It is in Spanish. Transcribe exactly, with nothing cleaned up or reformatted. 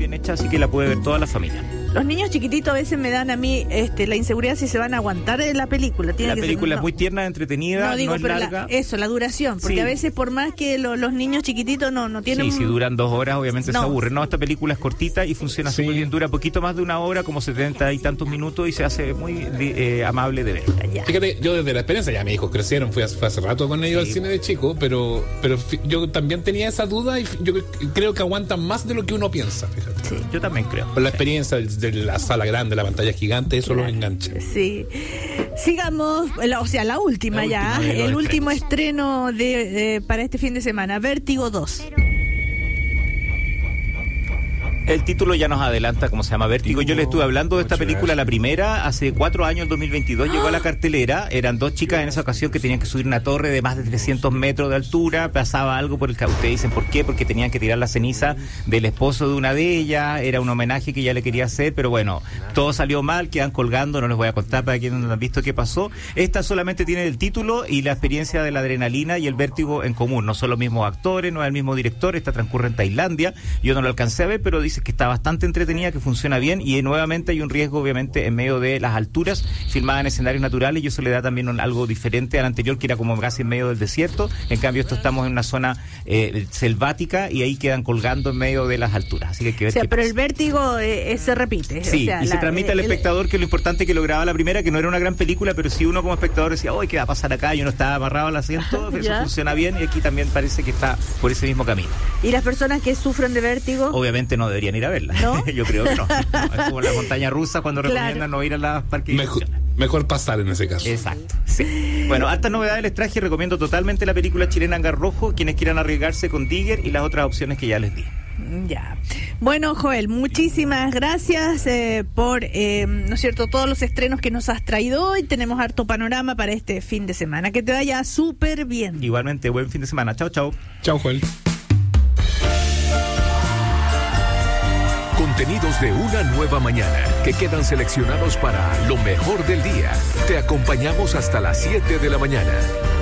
bien hecha, así que la puede ver toda la familia. Los niños chiquititos a veces me dan a mí este, la inseguridad si se van a aguantar en la película. Tiene la que película ser, es no. muy tierna, entretenida, no, digo, no es pero larga. La, eso, la duración, porque sí. a veces por más que lo, los niños chiquititos no, no tienen... Sí, si duran dos horas obviamente no. se aburren. No, esta película es cortita y funciona Sí. súper bien, dura poquito más de una hora, como setenta y tantos minutos, y se hace muy eh, amable de ver. Ya. Fíjate, yo desde la experiencia, ya mis hijos crecieron, fui hace, fue hace rato con ellos Sí. al cine de chico, pero, pero fi- yo también tenía esa duda y yo creo que aguantan más de lo que uno piensa, fíjate. Sí. Yo también creo. Por la experiencia de la sala grande, la pantalla gigante, eso Claro. los engancha. Sí. Sigamos, la- o sea, la última La ya, última de los el último estrenos. estreno de, de para este fin de semana, Vértigo dos. El título ya nos adelanta cómo se llama Vértigo. Yo le estuve hablando de esta película, la primera, hace cuatro años, el dos mil veintidós, llegó a la cartelera. Eran dos chicas en esa ocasión que tenían que subir una torre de más de trescientos metros de altura. Pasaba algo por el que ustedes dicen, ¿por qué? Porque tenían que tirar la ceniza del esposo de una de ellas. Era un homenaje que ella le quería hacer, pero bueno, todo salió mal, quedan colgando. No les voy a contar para quienes no han visto qué pasó. Esta solamente tiene el título y la experiencia de la adrenalina y el vértigo en común. No son los mismos actores, no es el mismo director. Esta transcurre en Tailandia. Yo no lo alcancé a ver, pero dice que está bastante entretenida, que funciona bien, y nuevamente hay un riesgo obviamente en medio de las alturas, filmada en escenarios naturales, y eso le da también un, algo diferente al anterior, que era como casi en medio del desierto. En cambio esto estamos en una zona eh, selvática, y ahí quedan colgando en medio de las alturas, así que hay que ver. O sea, qué pero pasa. el vértigo eh, eh, se repite. Sí, o sea, y se la- transmite al el- espectador que lo importante que lograba la primera, que no era una gran película, pero si uno como espectador decía, ¡ay, qué va a pasar acá! Y uno estaba amarrado al asiento, eso Ya. funciona bien, y aquí también parece que está por ese mismo camino. ¿Y las personas que sufren de vértigo? Obviamente no deberían ir a verla. ¿No? Yo creo que no. No, es como la montaña rusa cuando Claro. recomiendan no ir a las parques. de Mejor, diversiones. mejor pasar en ese caso. Exacto, sí. Bueno, hartas novedades les traje. Recomiendo totalmente la película chilena Hangar Rojo, quienes quieran arriesgarse con Digger y las otras opciones que ya les di. Ya. Bueno, Joel, muchísimas gracias eh, por, eh, ¿no es cierto?, todos los estrenos que nos has traído hoy. Tenemos harto panorama para este fin de semana. Que te vaya súper bien. Igualmente, buen fin de semana. Chao, chao. Chao, Joel. Contenidos de una nueva mañana que quedan seleccionados para lo mejor del día. Te acompañamos hasta las siete de la mañana.